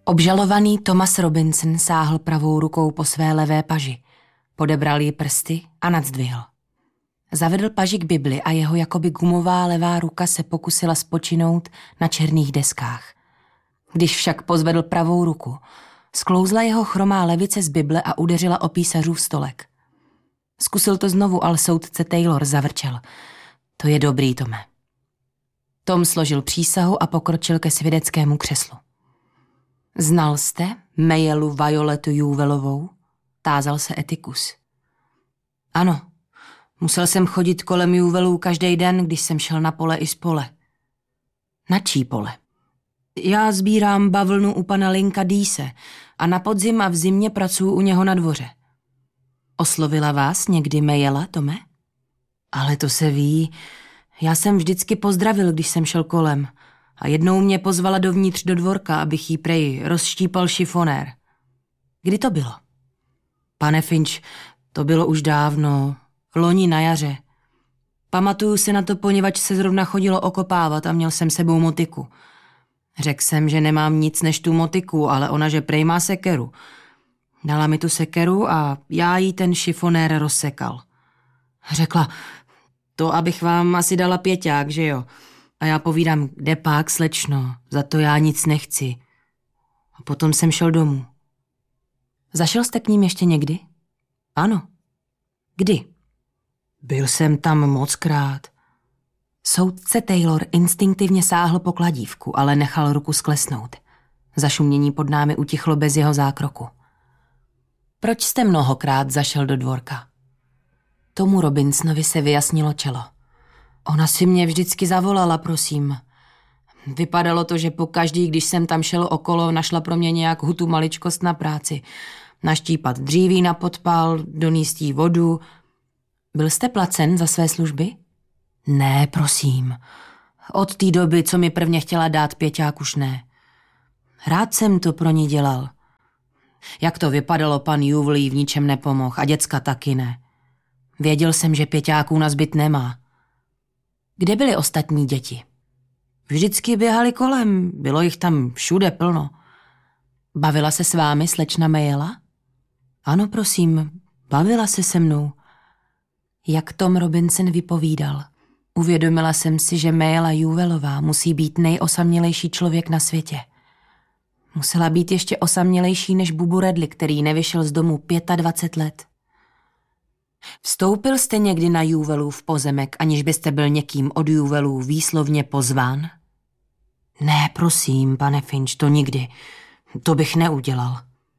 Obžalovaný Thomas Robinson sáhl pravou rukou po své levé paži, podebral jí prsty a nadzvihl. Zavedl paži k Bibli a jeho jakoby gumová levá ruka se pokusila spočinout na černých deskách. Když však pozvedl pravou ruku, sklouzla jeho chromá levice z Bible a udeřila o písařův stolek. Zkusil to znovu, ale soudce Taylor zavrčel. To je dobrý, Tome. Tom složil přísahu a pokročil ke svědeckému křeslu. Znal jste Mayelu Violetu Juvelovou? Tázal se Atticus. Ano, musel jsem chodit kolem Juvelů každý den, když jsem šel na pole i z pole. Na čí pole? Já sbírám bavlnu u pana Linka Deese a na podzim a v zimě pracuji u něho na dvoře. Oslovila vás někdy Mayela, Tome? Ale to se ví. Já jsem vždycky pozdravil, když jsem šel kolem. A jednou mě pozvala dovnitř do dvorka, abych jí prej rozštípal šifonér. Kdy to bylo? Pane Finch, to bylo už dávno, loni na jaře. Pamatuju se na to, poněvadž se zrovna chodilo okopávat a měl jsem sebou motiku. Řekl jsem, že nemám nic než tu motiku, ale ona, že prej má sekeru. Dala mi tu sekeru a já jí ten šifonér rozsekal. Řekla, to abych vám asi dala pěťák, že jo? A já povídám, kde pak, slečno, za to já nic nechci. A potom jsem šel domů. Zašel jste k ním ještě někdy? Ano. Kdy? Byl jsem tam mockrát. Soudce Taylor instinktivně sáhl po kladívku, ale nechal ruku sklesnout. Zašumění pod námi utichlo bez jeho zákroku. Proč jste mnohokrát zašel do dvorka? Tomu Robinsonovi se vyjasnilo čelo. Ona si mě vždycky zavolala, prosím. Vypadalo to, že pokaždý, když jsem tam šel okolo, našla pro mě nějak hutu maličkost na práci. Naštípat dříví na podpal, donést jí vodu. Byl jste placen za své služby? Ne, prosím. Od té doby, co mi prvně chtěla dát pěťák, už ne. Rád jsem to pro ní dělal. Jak to vypadalo, pan Juvel jí v ničem nepomohl a děcka taky ne. Věděl jsem, že pěťáků na zbyt nemá. Kde byly ostatní děti? Vždycky běhali kolem, bylo jich tam všude plno. Bavila se s vámi slečna Mayela? Ano, prosím, bavila se se mnou. Jak Tom Robinson vypovídal, uvědomila jsem si, že Mayela Juvelová musí být nejosamělejší člověk na světě. Musela být ještě osamělejší než Bubu Redley, který nevyšel z domu 25 let. Vstoupil jste někdy na Juvelův pozemek, aniž byste byl někým od Juvelů výslovně pozván? Ne, prosím, pane Finch, to nikdy. To bych neudělal.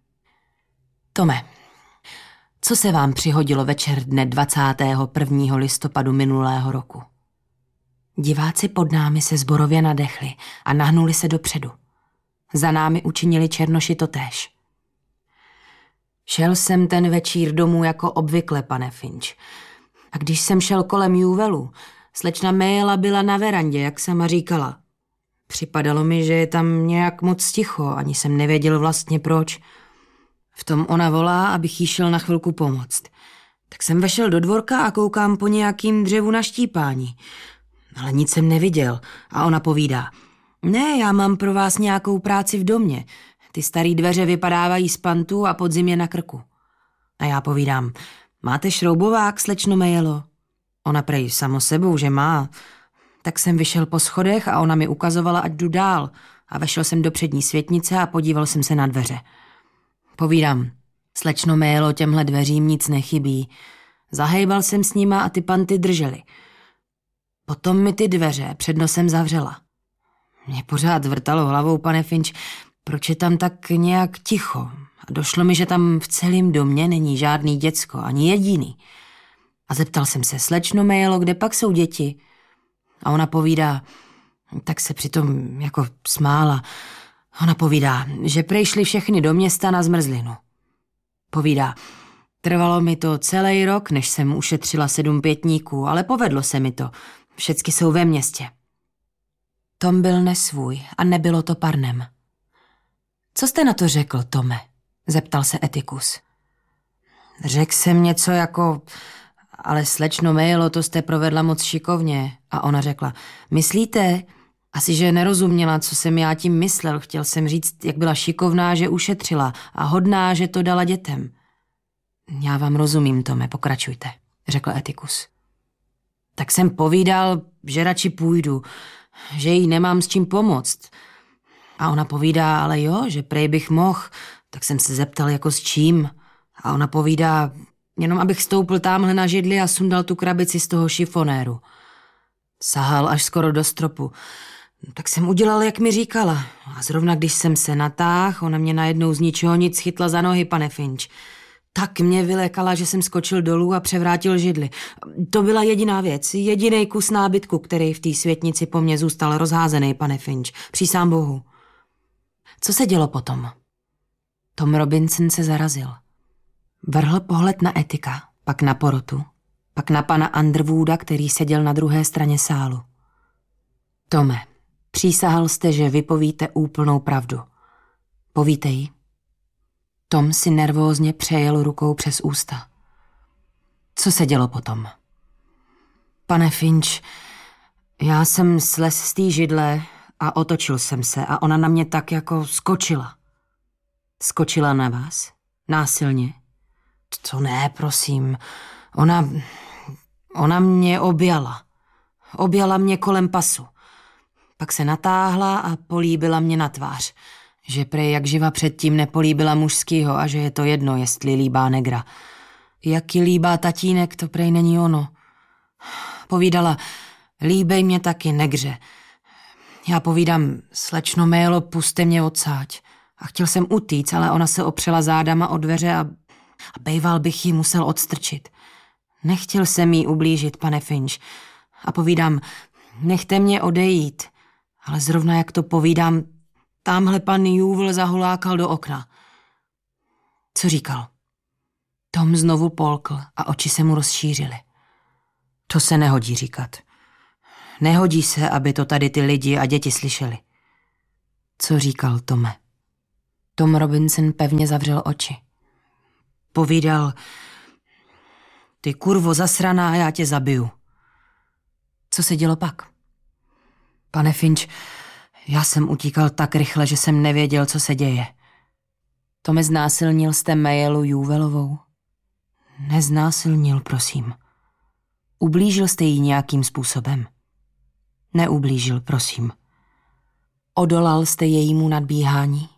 Tome, co se vám přihodilo večer dne 21. listopadu minulého roku? Diváci pod námi se zborově nadechli a nahnuli se dopředu. Za námi učinili černoši totéž. Šel jsem ten večír domů jako obvykle, pane Finch. A když jsem šel kolem Juvelu, slečna Mayela byla na verandě, jak sama říkala. Připadalo mi, že je tam nějak moc ticho, ani jsem nevěděl vlastně proč. V tom ona volá, abych jí šel na chvilku pomoct. Tak jsem vešel do dvorka a koukám po nějakým dřevu na štípání. Ale nic jsem neviděl a ona povídá. Ne, já mám pro vás nějakou práci v domě. Ty starý dveře vypadávají z pantu a podzim je na krku. A já povídám, máte šroubovák, slečno Mayelo? Ona prej samo sebou, že má. Tak jsem vyšel po schodech a ona mi ukazovala, ať jdu dál. A vešel jsem do přední světnice a podíval jsem se na dveře. Povídám, slečno Mayelo, těmhle dveřím nic nechybí. Zahejbal jsem s nima a ty panty držely. Potom mi ty dveře před nosem zavřela. Mě pořád vrtalo hlavou, pane Finch, proč je tam tak nějak ticho. A došlo mi, že tam v celém domě není žádný děcko, ani jediný. A zeptal jsem se, slečno Mayelo, kde pak jsou děti? A ona povídá, tak se přitom jako smála. Ona povídá, že prej šli všechny do města na zmrzlinu. Povídá, trvalo mi to celý rok, než jsem ušetřila 7 pětníků, ale povedlo se mi to. Všecky jsou ve městě. Tom byl nesvůj a nebylo to parnem. Co jste na to řekl, Tome? Zeptal se Atticus. Řekl jsem něco jako, ale slečno Mayelo, to jste provedla moc šikovně. A ona řekla, myslíte? Asi, že nerozuměla, co jsem já tím myslel. Chtěl jsem říct, jak byla šikovná, že ušetřila a hodná, že to dala dětem. Já vám rozumím, Tome, pokračujte, řekl Etikus. Tak jsem povídal, že radši půjdu, že jí nemám s čím pomoct. A ona povídá, ale jo, že prej bych mohl, tak jsem se zeptal, jako s čím. A ona povídá, jenom abych stoupl támhle na židli a sundal tu krabici z toho šifonéru. Sahal až skoro do stropu. Tak jsem udělal, jak mi říkala. A zrovna když jsem se natáhl, ona mě najednou z ničeho nic chytla za nohy, pane Finch. Tak mě vylékala, že jsem skočil dolů a převrátil židli. To byla jediná věc, jedinej kus nábytku, který v té světnici po mně zůstal rozházený, pane Finch. Přísám Bohu. Co se dělo potom? Tom Robinson se zarazil. Vrhl pohled na Etika, pak na porotu, pak na pana Underwooda, který seděl na druhé straně sálu. Tome, přísahal jste, že vypovíte úplnou pravdu. Povíte ji? Tom si nervózně přejel rukou přes ústa. Co se dělo potom? Pane Finch, já jsem slez z té židle a otočil jsem se a ona na mě tak jako skočila. Skočila na vás? Násilně? To ne, prosím. Ona mě objala. Objala mě kolem pasu. Pak se natáhla a políbila mě na tvář. Že prej jak živa předtím nepolíbila mužskýho a že je to jedno, jestli líbá negra. Jaký líbá tatínek, to prej není ono. Povídala, líbej mě taky, negře. Já povídám, slečno Mélo, puste mě odsáď. A chtěl jsem utíct, ale ona se opřela zádama o dveře a bejval bych ji musel odstrčit. Nechtěl jsem jí ublížit, pane Finch. A povídám, nechte mě odejít. Ale zrovna jak to povídám, tamhle pan Juvel zahulákal do okna. Co říkal? Tom znovu polkl a oči se mu rozšířily. To se nehodí říkat. Nehodí se, aby to tady ty lidi a děti slyšeli. Co říkal, Tome? Tom Robinson pevně zavřel oči. Povídal, ty kurvo zasraná, já tě zabiju. Co se dělo pak? Pane Finch, já jsem utíkal tak rychle, že jsem nevěděl, co se děje. Tome, znásilnil jste Mayelu Juvelovou? Neznásilnil, prosím. Ublížil jste jí nějakým způsobem? Neublížil, prosím. Odolal jste jejímu nadbíhání?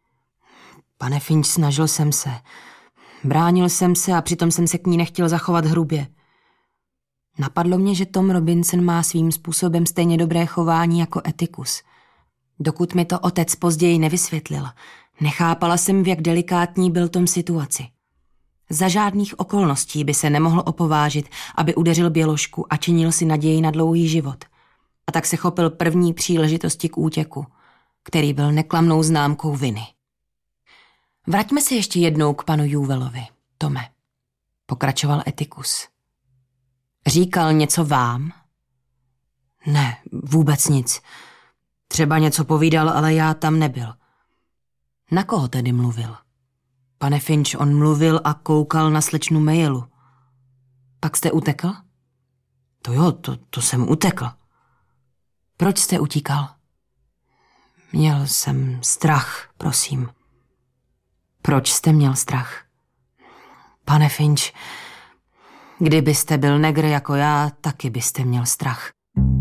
Pane Finch, snažil jsem se. Bránil jsem se a přitom jsem se k ní nechtěl zachovat hrubě. Napadlo mě, že Tom Robinson má svým způsobem stejně dobré chování jako Etikus. Dokud mi to otec později nevysvětlil, nechápala jsem, v jak delikátní byl Tom situaci. Za žádných okolností by se nemohl opovážit, aby udeřil běložku a činil si naději na dlouhý život. A tak se chopil první příležitosti k útěku, který byl neklamnou známkou viny. Vraťme se ještě jednou k panu Juvelovi, Tome, pokračoval Etikus. Říkal něco vám? Ne, vůbec nic. Třeba něco povídal, ale já tam nebyl. Na koho tedy mluvil? Pane Finch, on mluvil a koukal na slečnu Mayelu. Pak jste utekl? To jo, to jsem utekl. Proč jste utíkal? Měl jsem strach, prosím. Proč jste měl strach? Pane Finch, kdybyste byl negr jako já, taky byste měl strach.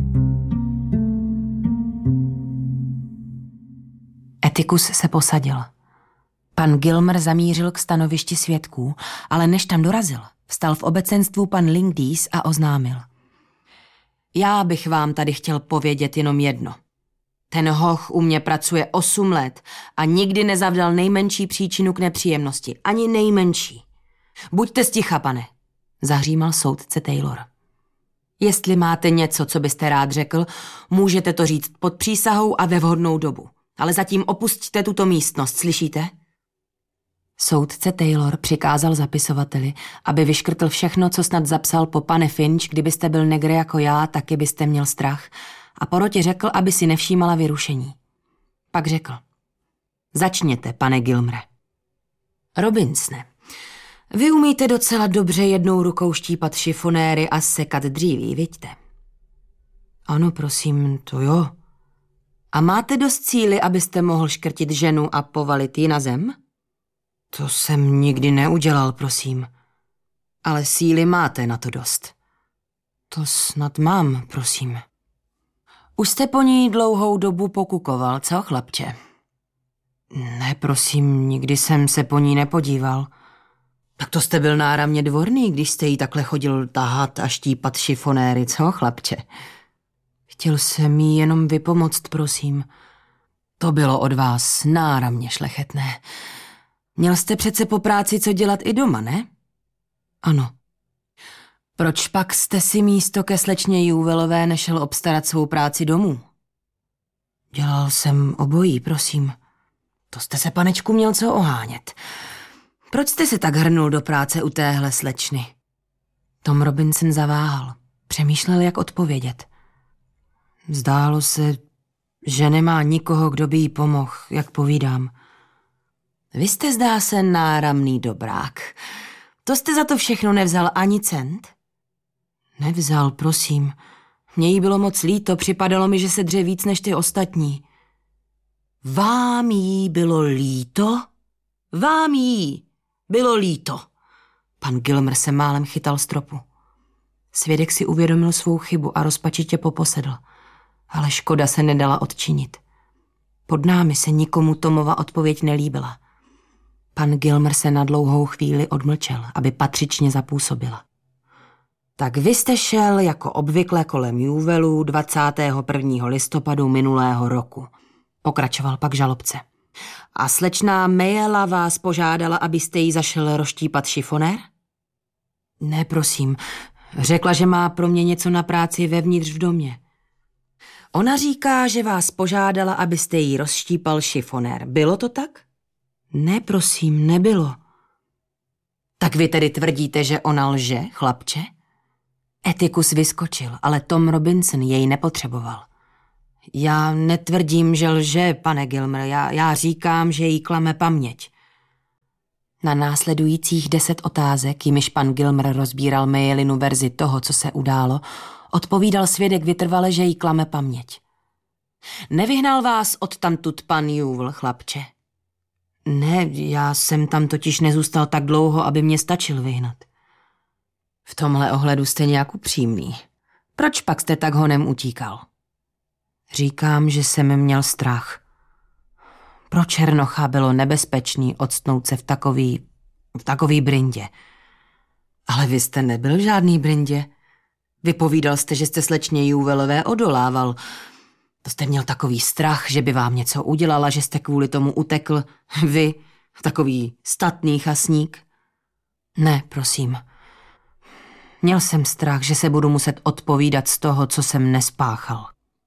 Etikus se posadil. Pan Gilmer zamířil k stanovišti svědků, ale než tam dorazil, vstal v obecenstvu pan Lingdis a oznámil. Já bych vám tady chtěl povědět jenom jedno. Ten hoch u mě pracuje 8 let a nikdy nezavdal nejmenší příčinu k nepříjemnosti. Ani nejmenší. Buďte sticha, pane, zahřímal soudce Taylor. Jestli máte něco, co byste rád řekl, můžete to říct pod přísahou a ve vhodnou dobu. Ale zatím opusťte tuto místnost, slyšíte? Soudce Taylor přikázal zapisovateli, aby vyškrtl všechno, co snad zapsal po pane Finch, kdybyste byl negr jako já, taky byste měl strach, a porotě řekl, aby si nevšímala vyrušení. Pak řekl, začněte, pane Gilmre. Robinsone, vy umíte docela dobře jednou rukou štípat šifonéry a sekat dříví, viďte? Ano, prosím, to jo. A máte dost síly, abyste mohl škrtit ženu a povalit ji na zem? To jsem nikdy neudělal, prosím. Ale síly máte na to dost. To snad mám, prosím. Už jste po ní dlouhou dobu pokukoval, co, chlapče? Ne, prosím, nikdy jsem se po ní nepodíval. Tak to jste byl náramně dvorný, když jste jí takhle chodil tahat a štípat šifonéry, co, chlapče? Chtěl jsem jí jenom vypomoct, prosím. To bylo od vás náramně šlechetné. Měl jste přece po práci co dělat i doma, ne? Ano. Proč pak jste si místo ke slečně Juvelové nešel obstarat svou práci domů? Dělal jsem obojí, prosím. To jste se, panečku, měl co ohánět. Proč jste se tak hrnul do práce u téhle slečny? Tom Robinson zaváhal. Přemýšlel, jak odpovědět. Zdálo se, že nemá nikoho, kdo by jí pomohl, jak povídám. Vy jste, zdá se, náramný dobrák. To jste za to všechno nevzal ani cent? Nevzal, prosím. Mně jí bylo moc líto, připadalo mi, že se dře víc než ty ostatní. Vám jí bylo líto? Vám jí bylo líto. Pan Gilmer se málem chytal stropu. Svědek si uvědomil svou chybu a rozpačitě poposedl. Ale škoda se nedala odčinit. Pod námi se nikomu Tomova odpověď nelíbila. Pan Gilmer se na dlouhou chvíli odmlčel, aby patřičně zapůsobila. Tak vy jste šel jako obvykle kolem Juvelů 21. listopadu minulého roku, pokračoval pak žalobce. A slečná Mayela vás požádala, abyste jí zašel rozštípat šifonér? Ne, prosím. Řekla, že má pro mě něco na práci vevnitř v domě. Ona říká, že vás požádala, abyste jí rozštípal šifonér. Bylo to tak? Ne, prosím, nebylo. Tak vy tedy tvrdíte, že ona lže, chlapče? Etikus vyskočil, ale Tom Robinson jej nepotřeboval. Já netvrdím, že lže, pane Gilmer, já říkám, že jí klame paměť. Na následujících 10 otázek, jimiž pan Gilmer rozbíral Mayelinu verzi toho, co se událo, odpovídal svědek vytrvale, že jí klame paměť. Nevyhnal vás odtamtud pan Juvel, chlapče? Ne, já jsem tam totiž nezůstal tak dlouho, aby mě stačil vyhnat. V tomhle ohledu jste nějak upřímný. Proč pak jste tak honem utíkal? Říkám, že jsem měl strach. Pro černocha bylo nebezpečný odstnout se v takový brindě. Ale vy jste nebyl v žádný brindě. Vypovídal jste, že jste slečně Juvelové odolával. To jste měl takový strach, že by vám něco udělala, že jste kvůli tomu utekl. Vy, takový statný chasník. Ne, prosím. Měl jsem strach, že se budu muset odpovídat z toho, co jsem nespáchal.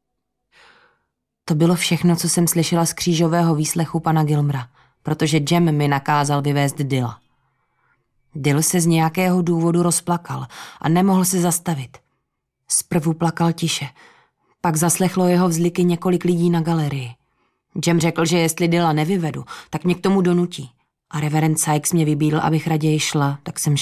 To bylo všechno, co jsem slyšela z křížového výslechu pana Gilmera, protože Jem mi nakázal vyvést Dilla. Dill se z nějakého důvodu rozplakal a nemohl se zastavit. Zprvu plakal tiše, pak zaslechlo jeho vzliky několik lidí na galerii. Jem řekl, že jestli Dilla nevyvedu, tak mě k tomu donutí. A reverend Sykes mě vybídl, abych raději šla, tak jsem šla.